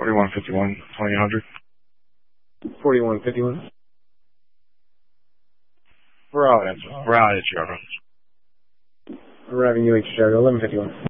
4151, 2800. 4151. We're out at Chicago. Arriving UH Chicago, 1151.